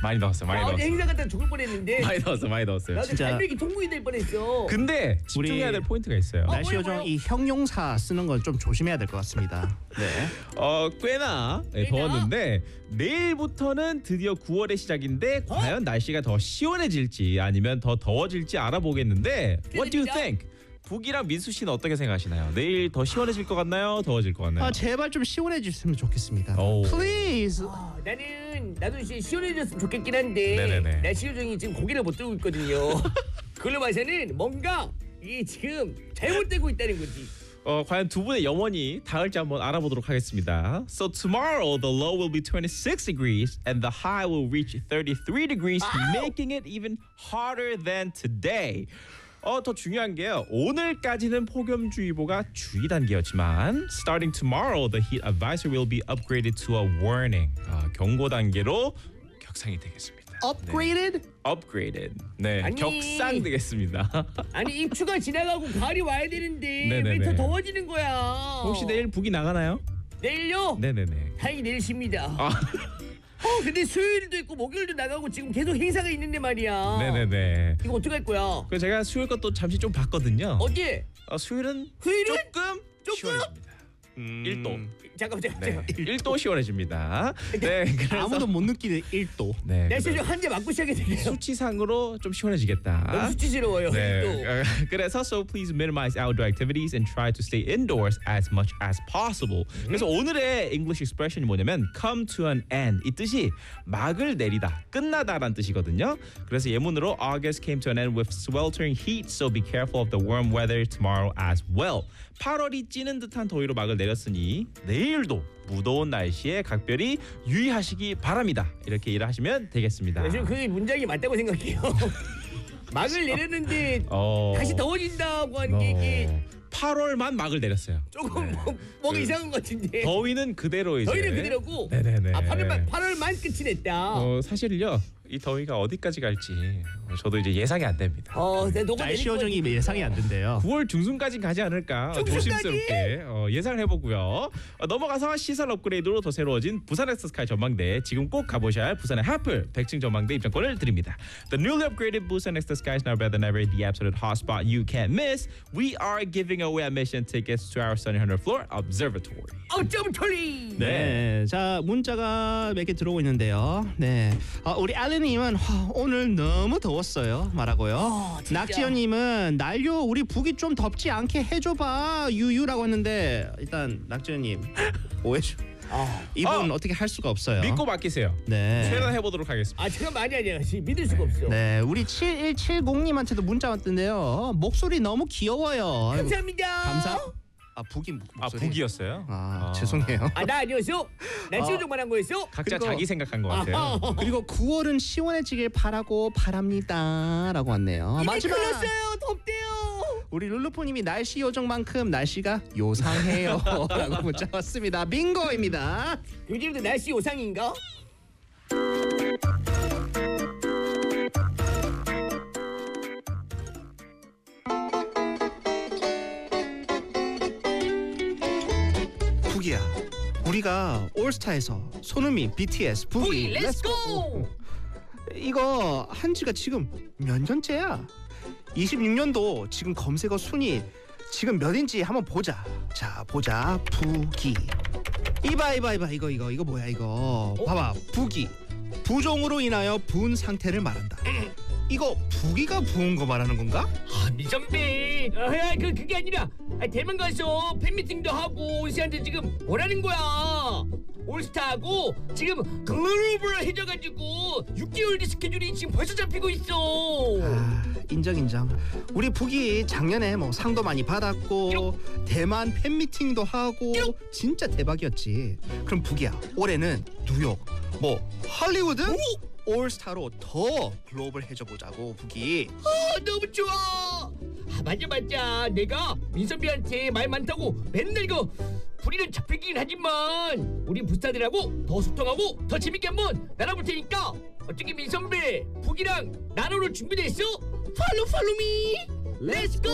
많이 넣었어요. 많이 어제 넣었어요. 행사 갔다 죽을 뻔했는데. 많이 넣었어요. 나도 진짜. 갈매기 통곡이 될 뻔했어. 근데 집중해야 될 포인트가 있어요. 날씨 뭐야, 요정 뭐야? 이 형용사 쓰는 건 좀 조심해야 될 것 같습니다. 네. 꽤나 꽤나? 더웠는데 내일부터는 드디어 9월의 시작인데 과연 날씨가 더 시원해질지 아니면 더 더워질지 알아보겠는데 What do you 기대됩니다. think? 북이랑 민수 씨는 어떻게 생각하시나요? 내일 더 시원해질 것 같나요? 더워질 것 같나요? 제발 좀 시원해졌으면 좋겠습니다. 오. Please. 나도 이제 시원해졌으면 좋겠긴 한데 네네네. 날씨 요정이 지금 고개를 못 들고 있거든요. 그걸로 봐서는 뭔가 이게 지금 잘못되고 있다는 거지. 과연 두 분의 염원이 닿을지 한번 알아보도록 하겠습니다. So tomorrow the low will be 26 degrees and the high will reach 33 degrees, making it even hotter than today. 더 중요한 게요. 오늘까지는 폭염주의보가 주의 단계였지만 starting tomorrow the heat advisory will be upgraded to a warning. 경고 단계로 격상이 되겠습니다. Upgraded? Upgraded. 네, 아니. 격상되겠습니다. 아니 입추가 지나가고 가을이 와야 되는데 왜 네네네. 더 더워지는 거야? 혹시 내일 북이 나가나요? 내일요? 네네네. 다행히 내일 쉽니다. 근데 수요일도 있고 목요일도 나가고 지금 계속 행사가 있는데 말이야. 네네네. 이거 어떡할 거야? 그 제가 수요일 것도 잠시 좀 봤거든요. 어디? 수요일은 수요일은? 조금 시원해집니다. 1도. 잠깐만. 네, 1도 시원해집니다. 네, 그래서 아무도 못 느끼는 1도. 네, 날씨 그래서 좀 한 대 맞고 시작해야 되네요. 수치상으로 좀 시원해지겠다. 너무 수치스러워요. 네, 또. 그래서 so please minimize outdoor activities and try to stay indoors as much as possible. 그래서 오늘의 English expression이 뭐냐면 come to an end. 이 뜻이 막을 내리다, 끝나다라는 뜻이거든요. 그래서 예문으로 August came to an end with sweltering heat, so be careful of the warm weather tomorrow as well. 8월이 찌는 듯한 더위로 막을 내렸으니 내일도 무더운 날씨에 각별히 유의하시기 바랍니다. 이렇게 일을 하시면 되겠습니다. 지금 그게 문장이 맞다고 생각해요. 막을 내렸는데 다시 더워진다고 하는 게 이게 8월만 막을 내렸어요. 조금 뭔가 이상한 것 같은데. 더위는 그대로 이제. 더위는 그대로고. 네네네. 8월만 끝이 냈다. 사실요. 이 더위가 어디까지 갈지 저도 이제 예상이 안 됩니다. 날씨 요정이 예상이 안 된대요. 9월 중순까지 가지 않을까 중순까지? 조심스럽게 예상을 해보고요. 넘어가서 시설 업그레이드로 더 새로워진 부산 엑스스카이 전망대, 지금 꼭 가보셔야 할 부산의 하플 100층 전망대 입장권을 드립니다. The newly upgraded Busan 엑스스카이 is now better than ever, the absolute hotspot you can't miss. We are giving away admission tickets to our sunny 100th floor observatory. 점토리. 네. 자, 문자가 몇 개 들어오고 있는데요. 네. 우리 알렌님은 오늘 너무 더웠어요 말하고요. 진짜. 낙지연님은 날요 우리 북이 좀 덥지 않게 해줘봐 유유라고 했는데 일단 낙지연님 오해죠. 이분 어떻게 할 수가 없어요. 믿고 맡기세요. 네. 최대한 해보도록 하겠습니다. 제가 많이 아니야. 믿을 수가 없어. 네, 우리 7170님한테도 문자 왔던데요. 목소리 너무 귀여워요. 아이고, 감사합니다. 북이 목소리. 북이었어요? 죄송해요. 나 아니었어? 날씨 요정 말한 거였어? 각자 그리고- 자기 생각한 것 같아요. 그리고 9월은 시원해지길 바랍니다라고 왔네요. 이미 마지막 흘렀어요. 덥대요. 우리 룰루포님이 날씨 요정만큼 날씨가 요상해요라고 문자 왔습니다. 빙고입니다. 요즘도 날씨 요상인가? 북이야. 우리가 올스타에서 손흥민, BTS, 북이 렛츠고! 이거 한지가 지금 몇 년째야? 26년도 지금 검색어 순위 지금 몇인지 한번 보자. 자, 보자. 북이. 이봐 이거 뭐야 이거. 봐봐. 북이. 부종으로 인하여 부은 상태를 말한다. 이거 북이가 부은 거 말하는 건가? 미선배. 그게 아니라 대만 가서 팬미팅도 하고 온씨한테 지금 뭐라는 거야? 올스타하고 지금 글로벌 해져가지고 6개월 뒤 스케줄이 지금 벌써 잡히고 있어. 인정. 우리 북이 작년에 뭐 상도 많이 받았고 대만 팬미팅도 하고 진짜 대박이었지. 그럼 북이야 올해는 뉴욕 뭐 할리우드 올스타로 더 글로벌해져 보자고 북이. 너무 좋아. 맞아. 내가 민선비한테 말 많다고 맨날 이거 불이는 잡히긴 하지만 우리 부스타들하고 더 소통하고 더 재밌게 한번 나눠볼 테니까 어떻게 민선배 북이랑 나눠볼 준비됐어? 팔로미 렛츠고.